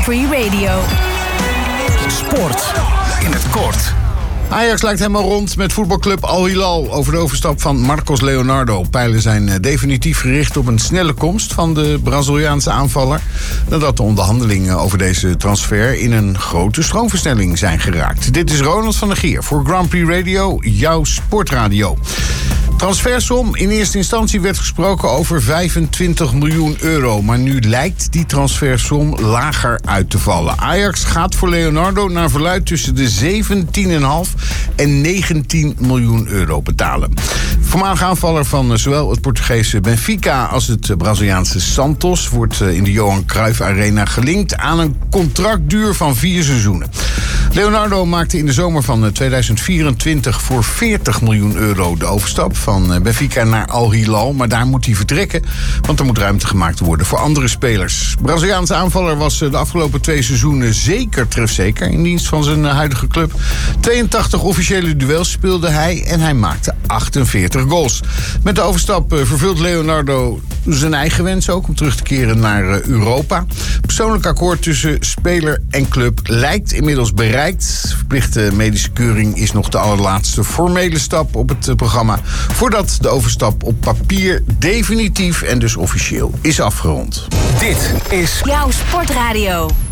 Prix Radio. Sport in het kort. Ajax lijkt helemaal rond met voetbalclub Al Hilal. Over de overstap van Marcos Leonardo. Pijlen zijn definitief gericht op een snelle komst van de Braziliaanse aanvaller. Nadat de onderhandelingen over deze transfer in een grote stroomversnelling zijn geraakt. Dit is Ronald van der Gier voor Grand Prix Radio, jouw sportradio. Transfersom. In eerste instantie werd gesproken over 25 miljoen euro. Maar nu lijkt die transfersom lager uit te vallen. Ajax gaat voor Leonardo naar verluidt tussen de 17,5 en 19 miljoen euro betalen. Voormalig aanvaller van zowel het Portugese Benfica als het Braziliaanse Santos wordt in de Johan Cruijff Arena gelinkt aan een contractduur van 4 seizoenen. Leonardo maakte in de zomer van 2024 voor 40 miljoen euro de overstap van Benfica naar Al Hilal. Maar daar moet hij vertrekken, want er moet ruimte gemaakt worden voor andere spelers. Braziliaanse aanvaller was de afgelopen 2 seizoenen zeker trefzeker in dienst van zijn huidige club. 82 officiële duels speelde hij en hij maakte 48 goals. Met de overstap vervult Leonardo zijn eigen wens ook om terug te keren naar Europa. Persoonlijk akkoord tussen speler en club lijkt inmiddels bereikt. Verplichte medische keuring is nog de allerlaatste formele stap op het programma, voordat de overstap op papier definitief en dus officieel is afgerond. Dit is Jouw sportradio.